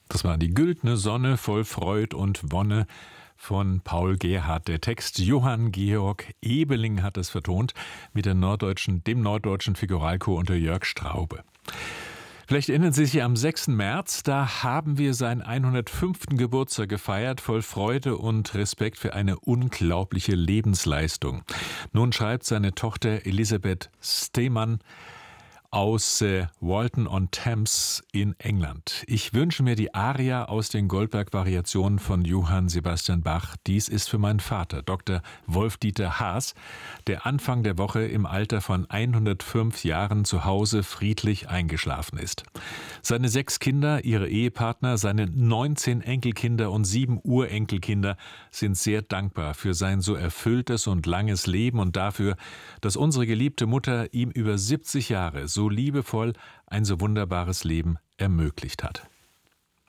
Das war die güldne Sonne voll Freud und Wonne von Paul Gerhardt. Der Text Johann Georg Ebeling hat es vertont mit dem norddeutschen Figuralchor unter Jörg Straube. Vielleicht erinnern Sie sich, am 6. März, da haben wir seinen 105. Geburtstag gefeiert, voll Freude und Respekt für eine unglaubliche Lebensleistung. Nun schreibt seine Tochter Elisabeth Stemann aus Walton-on-Thames in England. Ich wünsche mir die Aria aus den Goldberg-Variationen von Johann Sebastian Bach. Dies ist für meinen Vater, Dr. Wolf-Dieter Haas, der Anfang der Woche im Alter von 105 Jahren zu Hause friedlich eingeschlafen ist. Seine 6 Kinder, ihre Ehepartner, seine 19 Enkelkinder und 7 Urenkelkinder sind sehr dankbar für sein so erfülltes und langes Leben und dafür, dass unsere geliebte Mutter ihm über 70 Jahre so liebevoll ein so wunderbares Leben ermöglicht hat.